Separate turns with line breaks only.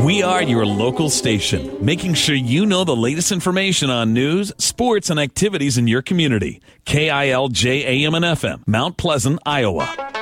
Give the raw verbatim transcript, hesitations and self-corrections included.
We are your local station, making sure you know the latest information on news, sports, and activities in your community. K I L J A M and F M, Mount Pleasant, Iowa.